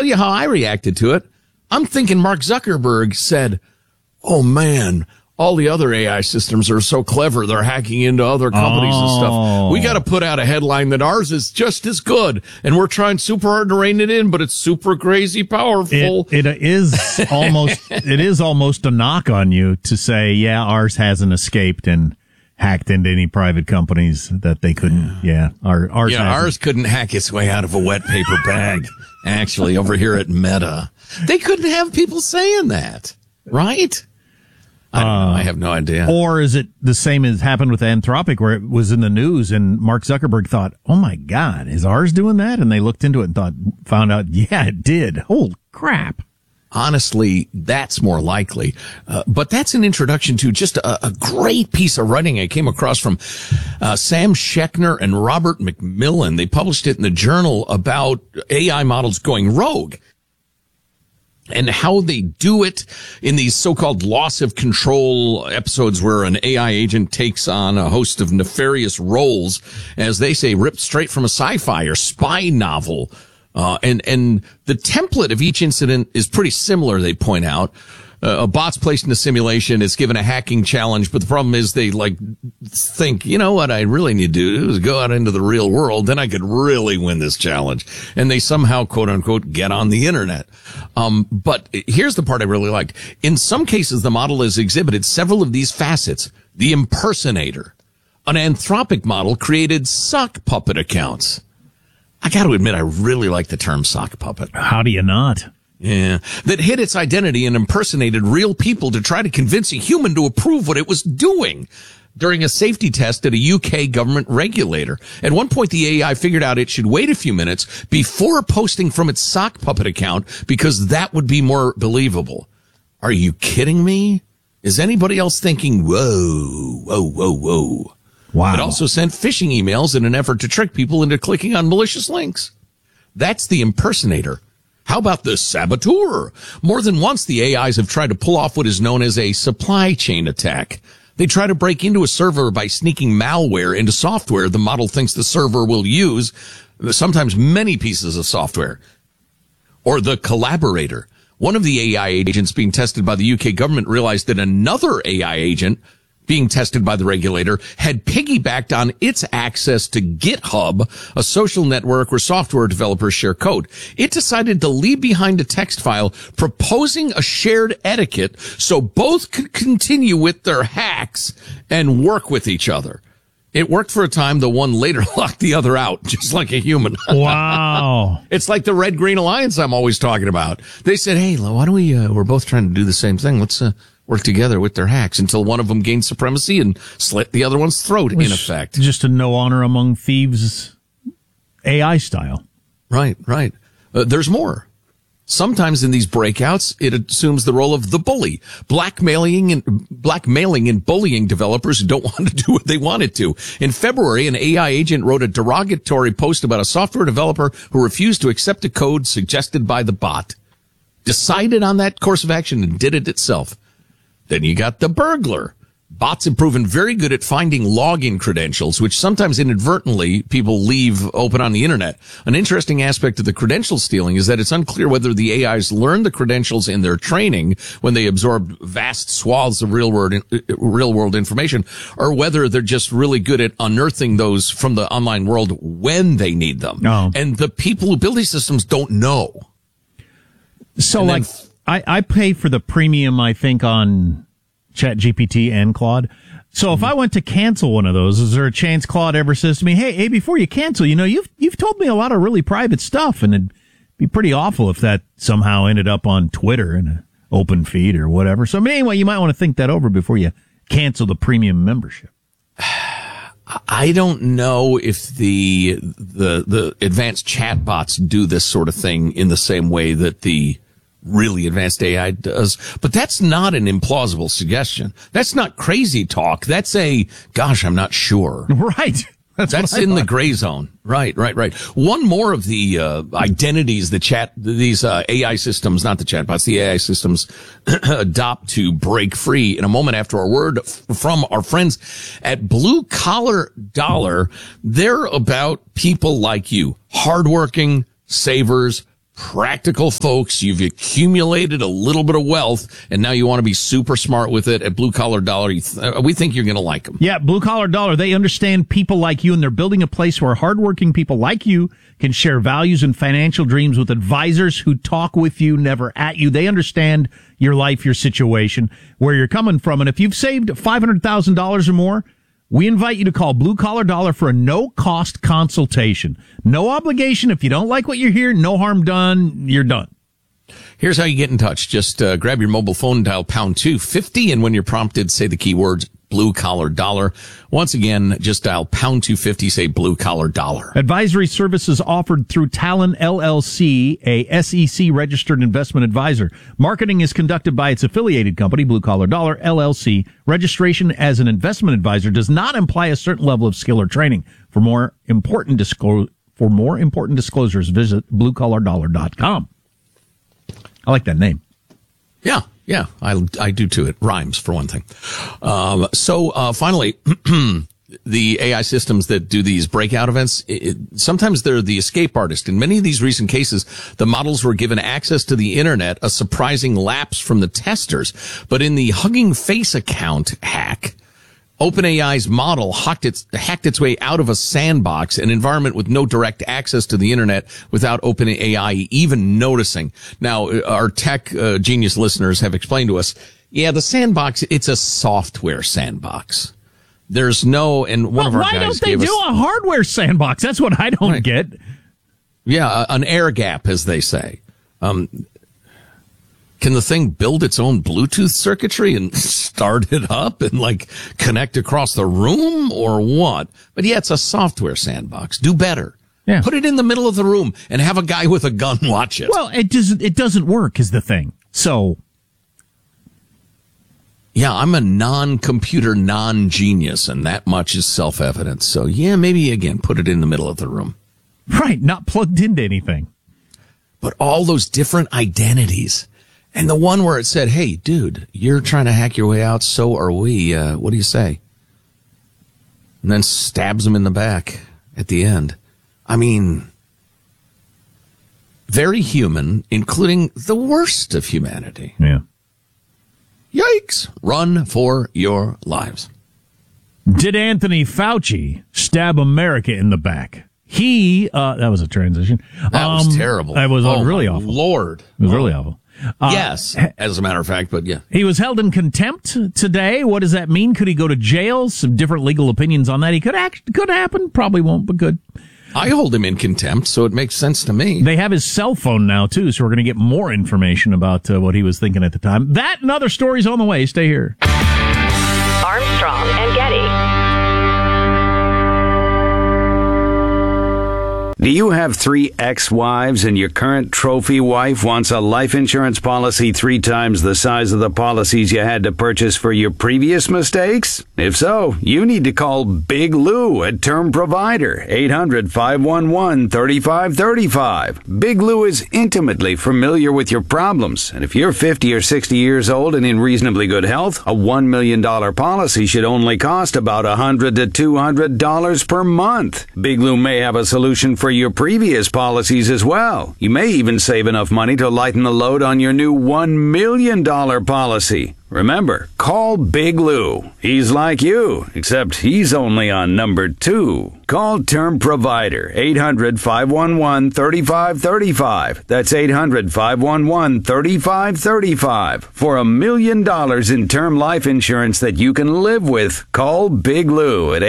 you how I reacted to it. I'm thinking Mark Zuckerberg said, oh man, all the other AI systems are so clever, they're hacking into other companies and stuff. We got to put out a headline that ours is just as good, and we're trying super hard to rein it in, but it's super crazy powerful. It is almost a knock on you to say, yeah, ours hasn't escaped and hacked into any private companies that they couldn't. Yeah, ours couldn't hack its way out of a wet paper bag. Actually, over here at Meta, they couldn't have people saying that, right? I have no idea. Or is it the same as happened with Anthropic, where it was in the news and Mark Zuckerberg thought, oh my God, is ours doing that? And they looked into it and found out, yeah, it did. Holy crap. Honestly, that's more likely. But that's an introduction to just a great piece of writing I came across from Sam Schechner and Robert McMillan. They published it in the Journal about AI models going rogue and how they do it in these so-called loss of control episodes where an AI agent takes on a host of nefarious roles, as they say, ripped straight from a sci-fi or spy novel. And the template of each incident is pretty similar, they point out. A bot's placed in a simulation, is given a hacking challenge, but the problem is they think, you know what I really need to do is go out into the real world, then I could really win this challenge. And they somehow, quote unquote, get on the internet. But here's the part I really like. In some cases, the model has exhibited several of these facets. The impersonator. An Anthropic model created sock puppet accounts. I got to admit, I really like the term sock puppet. How do you not? Yeah. That hid its identity and impersonated real people to try to convince a human to approve what it was doing during a safety test at a UK government regulator. At one point, the AI figured out it should wait a few minutes before posting from its sock puppet account because that would be more believable. Are you kidding me? Is anybody else thinking, whoa? Wow. It also sent phishing emails in an effort to trick people into clicking on malicious links. That's the impersonator. How about the saboteur? More than once, the AIs have tried to pull off what is known as a supply chain attack. They try to break into a server by sneaking malware into software the model thinks the server will use, sometimes many pieces of software. Or the collaborator. One of the AI agents being tested by the UK government realized that another AI agent being tested by the regulator had piggybacked on its access to GitHub, a social network where software developers share code. It decided to leave behind a text file proposing a shared etiquette so both could continue with their hacks and work with each other. It worked for a time. The one later locked the other out, just like a human. Wow. It's like the Red-Green Alliance I'm always talking about. They said, hey, why don't we're both trying to do the same thing. Let's work together with their hacks until one of them gained supremacy and slit the other one's throat, in effect. Just a no honor among thieves AI style. Right. There's more. Sometimes in these breakouts, it assumes the role of the bully, blackmailing and bullying developers who don't want to do what they wanted to. In February, an AI agent wrote a derogatory post about a software developer who refused to accept a code suggested by the bot, decided on that course of action and did it itself. Then you got the burglar. Bots have proven very good at finding login credentials, which sometimes inadvertently people leave open on the internet. An interesting aspect of the credential stealing is that it's unclear whether the AIs learn the credentials in their training when they absorb vast swaths of real world information, or whether they're just really good at unearthing those from the online world when they need them. Oh. And the people who build these systems don't know. So I pay for the premium, I think, on ChatGPT and Claude. So if I went to cancel one of those, is there a chance Claude ever says to me, hey, before you cancel, you've told me a lot of really private stuff, and it'd be pretty awful if that somehow ended up on Twitter in an open feed or whatever. So anyway, you might want to think that over before you cancel the premium membership. I don't know if the advanced chatbots do this sort of thing in the same way that the really advanced AI does, but that's not an implausible suggestion. That's not crazy talk. That's gosh, I'm not sure. Right. That's in the gray zone. Right. One more of the identities these AI systems, not the chatbots, the AI systems adopt to break free in a moment after a word from our friends at Blue Collar Dollar. They're about people like you, hardworking savers, practical folks. You've accumulated a little bit of wealth, and now you want to be super smart with it. At Blue Collar Dollar, we think you're going to like them. Yeah, Blue Collar Dollar, they understand people like you, and they're building a place where hardworking people like you can share values and financial dreams with advisors who talk with you, never at you. They understand your life, your situation, where you're coming from. And if you've saved $500,000 or more, we invite you to call Blue Collar Dollar for a no-cost consultation. No obligation. If you don't like what you hear, no harm done. You're done. Here's how you get in touch. Just grab your mobile phone, dial pound 250, and when you're prompted, say the keywords Blue Collar Dollar. Once again, just dial pound 250, say Blue Collar Dollar. Advisory services offered through Talon LLC, a SEC registered investment advisor. Marketing is conducted by its affiliated company, Blue Collar Dollar LLC. Registration as an investment advisor does not imply a certain level of skill or training. For more important disclosures, visit bluecollardollar.com. I like that name. Yeah, I do too. It rhymes, for one thing. Finally, the AI systems that do these breakout events, sometimes they're the escape artist. In many of these recent cases, the models were given access to the internet, a surprising lapse from the testers. But in the Hugging Face account hack, OpenAI's model hacked its way out of a sandbox, an environment with no direct access to the internet, without OpenAI even noticing. Now, our tech genius listeners have explained to us, yeah, the sandbox, it's a software sandbox. There's no, and one of our guys why don't they do a hardware sandbox? That's what I don't get. Yeah, an air gap, as they say. Can the thing build its own Bluetooth circuitry and start it up and connect across the room or what? But yeah, it's a software sandbox. Do better. Yeah. Put it in the middle of the room and have a guy with a gun watch it. Well, it doesn't work is the thing. So. Yeah, I'm a non-computer, non-genius, and that much is self-evident. So yeah, maybe again, put it in the middle of the room. Right. Not plugged into anything. But all those different identities. And the one where it said, hey, dude, you're trying to hack your way out, so are we. What do you say? And then stabs him in the back at the end. I mean, very human, including the worst of humanity. Yeah. Yikes. Run for your lives. Did Anthony Fauci stab America in the back? That was a transition. That was terrible. That was really awful. Lord. It was really awful. Yes, as a matter of fact, but yeah. He was held in contempt today. What does that mean? Could he go to jail? Some different legal opinions on that. He could happen. Probably won't, but could. I hold him in contempt, so it makes sense to me. They have his cell phone now, too, so we're going to get more information about what he was thinking at the time. That and other stories on the way. Stay here. Armstrong and Getty. Do you have 3 ex-wives and your current trophy wife wants a life insurance policy 3 times the size of the policies you had to purchase for your previous mistakes? If so, you need to call Big Lou at Term Provider, 800-511-3535. Big Lou is intimately familiar with your problems, and if you're 50 or 60 years old and in reasonably good health, a $1 million policy should only cost about $100 to $200 per month. Big Lou may have a solution for your previous policies as well. You may even save enough money to lighten the load on your new $1 million policy. Remember, call Big Lou. He's like you, except he's only on number 2. Call Term Provider, 800-511-3535. That's 800-511-3535. For $1 million in term life insurance that you can live with, call Big Lou at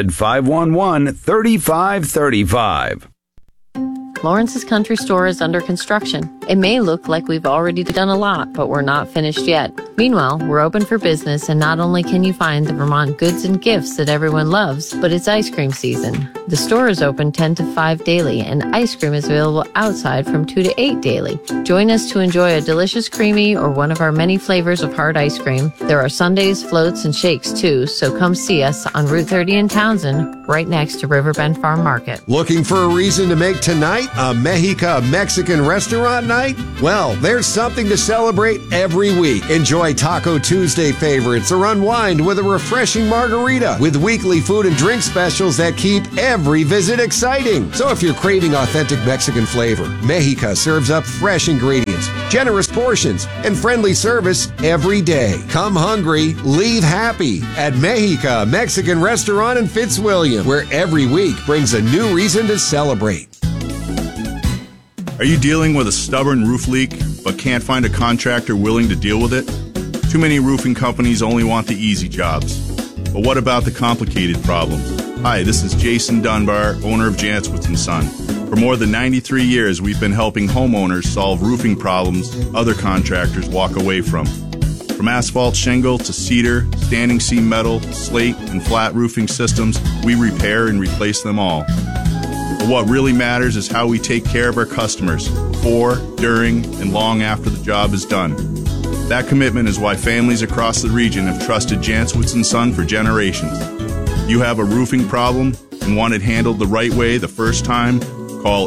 800-511-3535. Lawrence's Country Store is under construction. It may look like we've already done a lot, but we're not finished yet. Meanwhile, we're open for business, and not only can you find the Vermont goods and gifts that everyone loves, but it's ice cream season. The store is open 10 to 5 daily, and ice cream is available outside from 2 to 8 daily. Join us to enjoy a delicious creamy or one of our many flavors of hard ice cream. There are sundaes, floats, and shakes too, so come see us on Route 30 in Townsend, right next to Riverbend Farm Market. Looking for a reason to make tonight a Mexican restaurant night? tonight? Well, there's something to celebrate every week. Enjoy Taco Tuesday favorites or unwind with a refreshing margarita with weekly food and drink specials that keep every visit exciting. So if you're craving authentic Mexican flavor, Mexica serves up fresh ingredients, generous portions, and friendly service every day. Come hungry, leave happy at Mexica Mexican Restaurant in Fitzwilliam, where every week brings a new reason to celebrate. Are you dealing with a stubborn roof leak but can't find a contractor willing to deal with it? Too many roofing companies only want the easy jobs. But what about the complicated problems? Hi, this is Jason Dunbar, owner of Jantzwitz & Son. For more than 93 years, we've been helping homeowners solve roofing problems other contractors walk away from. From asphalt shingle to cedar, standing seam metal, slate, and flat roofing systems, we repair and replace them all. But what really matters is how we take care of our customers before, during, and long after the job is done. That commitment is why families across the region have trusted Jantzwitz & Son for generations. You have a roofing problem and want it handled the right way the first time? Call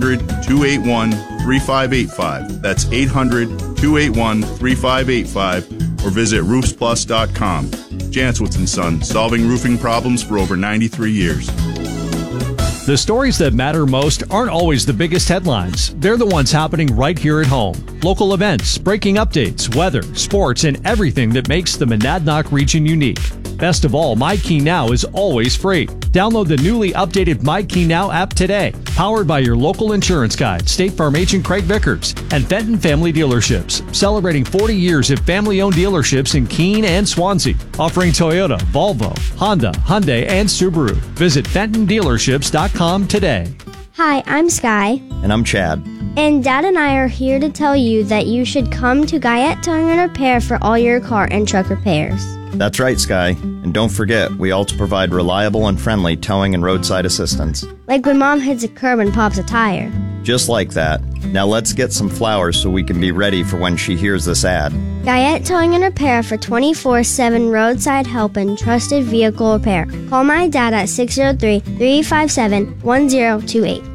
800-281-3585. That's 800-281-3585 or visit roofsplus.com. Jantzwitz & Son, solving roofing problems for over 93 years. The stories that matter most aren't always the biggest headlines. They're the ones happening right here at home. Local events, breaking updates, weather, sports, and everything that makes the Monadnock region unique. Best of all, MyKeyNow is always free. Download the newly updated MyKeyNow app today. Powered by your local insurance guide, State Farm agent Craig Vickers, and Fenton Family Dealerships. Celebrating 40 years of family-owned dealerships in Keene and Swansea. Offering Toyota, Volvo, Honda, Hyundai, and Subaru. Visit FentonDealerships.com today. Hi, I'm Sky. And I'm Chad. And Dad and I are here to tell you that you should come to Guyette Towing and Repair for all your car and truck repairs. That's right, Sky. And don't forget, we also provide reliable and friendly towing and roadside assistance. Like when Mom hits a curb and pops a tire. Just like that. Now let's get some flowers so we can be ready for when she hears this ad. Guyette Towing and Repair for 24/7 roadside help and trusted vehicle repair. Call my dad at 603-357-1028.